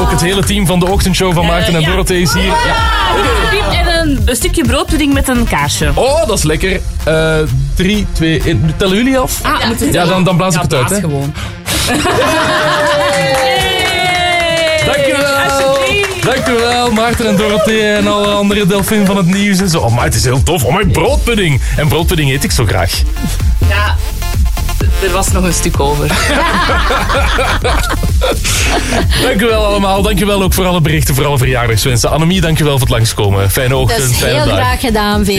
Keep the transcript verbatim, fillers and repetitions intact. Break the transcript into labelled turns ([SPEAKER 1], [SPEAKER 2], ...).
[SPEAKER 1] Ook het hele team van de ochtendshow van Maarten en
[SPEAKER 2] ja.
[SPEAKER 1] Dorothee is hier. Ja.
[SPEAKER 2] En een, een stukje broodpudding met een kaarsje.
[SPEAKER 1] Oh, dat is lekker. Uh, drie, twee, één. Tellen jullie af?
[SPEAKER 2] Ah, ja, moet
[SPEAKER 1] ja dan, dan blaas ik
[SPEAKER 2] ja,
[SPEAKER 1] het uit.
[SPEAKER 2] Hè.
[SPEAKER 3] Gewoon.
[SPEAKER 1] Dankjewel. Dankjewel, Maarten en Dorothee en alle andere Delfin van het nieuws en zo. Oh, maar het is heel tof. Oh, mijn broodpudding. En broodpudding eet ik zo graag.
[SPEAKER 2] Ja, er was nog een stuk over.
[SPEAKER 1] Dankjewel allemaal. Dankjewel ook voor alle berichten, voor alle verjaardagswensen. Annemie, dankjewel voor het langskomen. Fijne ochtend,
[SPEAKER 4] Dat is
[SPEAKER 1] fijne
[SPEAKER 4] heel
[SPEAKER 1] dag.
[SPEAKER 4] graag gedaan, Veer.